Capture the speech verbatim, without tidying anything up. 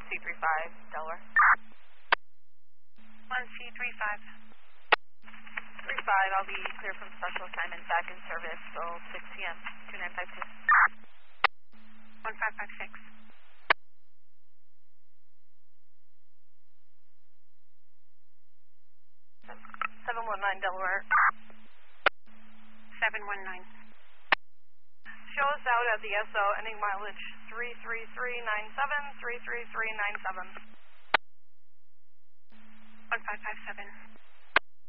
C three five, Delaware. one C three five. three five, I'll be clear from special assignment, back in service till six P M two nine five two. one five five six. seven one nine, Delaware. seven one nine. Show us out at the S O, ending mileage three three three nine seven, three three three nine seven. one five five seven.